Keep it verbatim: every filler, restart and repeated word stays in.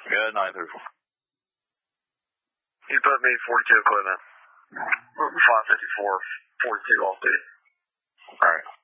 Yeah, nine thirty. You put me forty-two equipment. five fifty-four, forty-two off duty. Alright.